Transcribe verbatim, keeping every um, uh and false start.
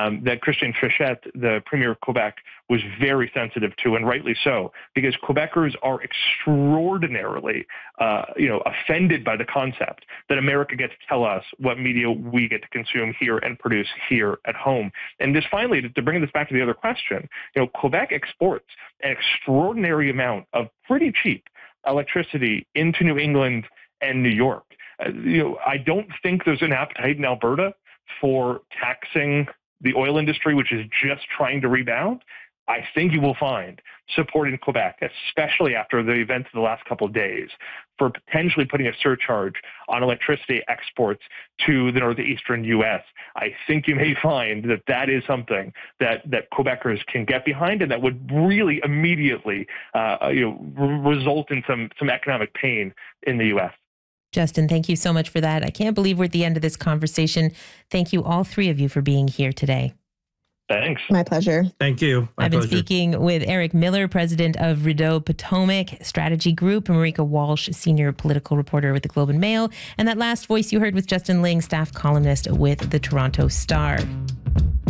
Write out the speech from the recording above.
um, that Christian Trichet, the premier of Quebec, was very sensitive to, and rightly so, because Quebecers are extraordinarily, uh, you know, offended by the concept that America gets to tell us what media we get to consume here and produce here at home. And just finally, to, to bring this back to the other question, you know, Quebec exports an extraordinary amount of pretty cheap electricity into New England and New York. Uh, you know, I don't think there's an appetite in Alberta for taxing the oil industry, which is just trying to rebound. I think you will find support in Quebec, especially after the events of the last couple of days, for potentially putting a surcharge on electricity exports to the northeastern U S. I think you may find that that is something that, that Quebecers can get behind, and that would really immediately uh, you know, r- result in some, some economic pain in the U S. Justin, thank you so much for that. I can't believe we're at the end of this conversation. Thank you, all three of you, for being here today. Thanks. My pleasure. Thank you. My I've been pleasure. speaking with Eric Miller, president of Rideau Potomac Strategy Group, and Marika Walsh, senior political reporter with the Globe and Mail. And that last voice you heard was Justin Ling, staff columnist with the Toronto Star.